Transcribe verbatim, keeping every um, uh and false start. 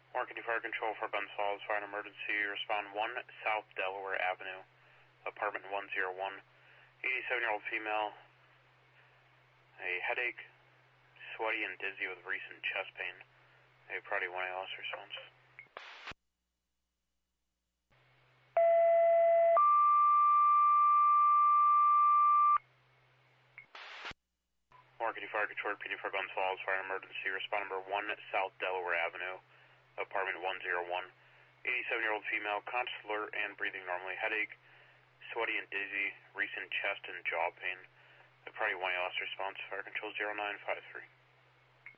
Marketing Fire Control for Ben's Falls, fire and emergency, respond one South Delaware Avenue, apartment one oh one, eighty-seven-year-old female, a headache, sweaty and dizzy with recent chest pain, a priority one A L S response. Marketing Fire Control, P D for Ben's Falls, fire and emergency, respond number one South Delaware Avenue, apartment one oh one, eighty-seven-year-old female, conscious, alert, and breathing normally, headache, sweaty and dizzy, recent chest and jaw pain. The priority one A L S response, fire control zero nine five three.